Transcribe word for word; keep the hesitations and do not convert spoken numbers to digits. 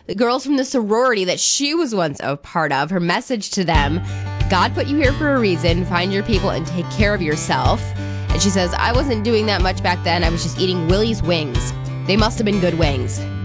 the girls from the sorority that she was once a part of. Her message to them: God put you here for a reason. Find your people and take care of yourself. And she says, I wasn't doing that much back then. I was just eating Willie's wings. They must have been good wings.